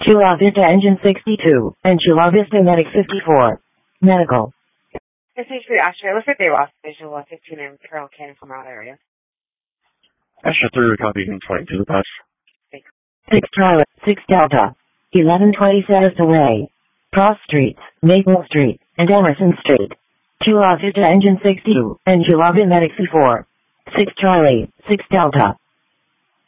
Chula Vista Engine 62, and Chula Vista Medic 54. Medical. This is for Asher. Look for Bayross Visual 15 in Carroll Canyon, Colorado area. Asher 3, copy, flight to the bus. 6 Charlie, 6 Delta. 1120 Sedis Way. Cross Streets, Maple Street, and Emerson Street. Chula Vista Engine 62, and Chula Vista Medic 54. 6 Charlie, 6 Delta.